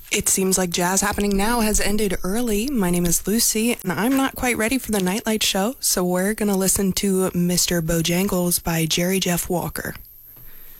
It seems like Jazz Happening Now has ended early. My name is Lucy, and I'm not quite ready for the Nightlight show, so we're going to listen to Mr. Bojangles by Jerry Jeff Walker.